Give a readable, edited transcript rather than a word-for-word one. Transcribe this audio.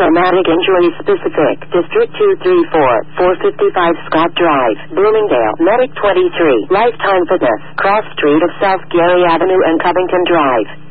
Traumatic Injury Specific, District 234, 455 Scott Drive, Bloomingdale, Medic 23, Lifetime Fitness, Cross Street of South Gary Avenue and Covington Drive.